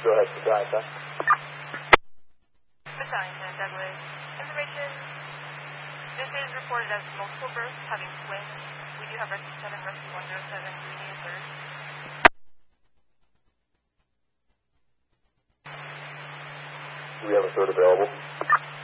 Go ahead, Battalion 10. Battalion 10, Douglas. Information. This is reported as multiple bursts having twins. We do have rescue 7, rescue 107. Do we need a third? Do we have a third available?